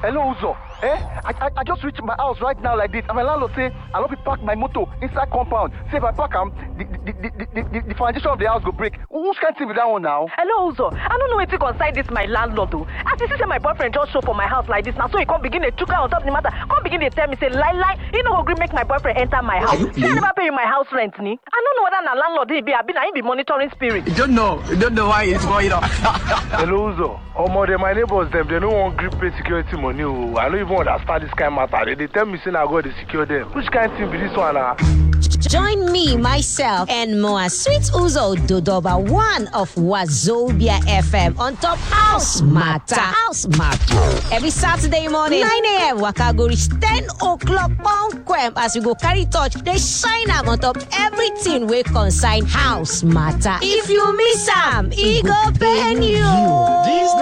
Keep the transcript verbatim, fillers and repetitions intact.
Hello, Uzo. Eh? I, I, I just reached my house right now like this, and my landlord say I don't be park my motor inside compound. Say if I park am, the the, the, the, the, the foundation of the house go break. Who's can't with that one now? Hello, Uzo. I don't know where to concern this my landlord though. As you see, my boyfriend just show for my house like this now, so he can't begin to chuka on top of the matter. Can't begin to tell me say lie lie. You know agree make my boyfriend enter my house. See, I never pay you my house rent, ni. I don't know whether na landlord he be. I been I be monitoring spirit. You don't know. You don't know why it's going on. Hello, Uzo. Omo, they my neighbors them. They don't want grip pay security money. Oh. I don't even understand this kind of matter. They, they tell me say I go to secure them. Which kind of thing be this one? Ah? Join me, myself, and Moa Sweet Uzo Dodoba, one of Wazobia F M on top House Matter. House Matter. Every Saturday morning, nine a.m. Waka go reach ten o'clock pound quem as we go carry touch. They shine up on top everything we consign House Matter. If you miss am, e go pain you.